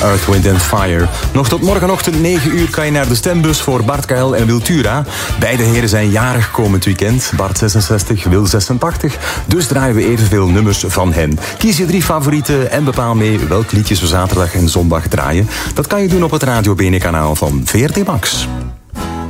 Earth, Wind & Fire. Nog tot morgenochtend 9 uur kan je naar de stembus voor Bart KL en Wiltura. Beide heren zijn jarig komend weekend. Bart 66, Wil 86. Dus draaien we evenveel nummers van hen. Kies je 3 favorieten en bepaal mee welk liedjes we zaterdag en zondag draaien. Dat kan je doen op het Radio Bene kanaal van VRT Max.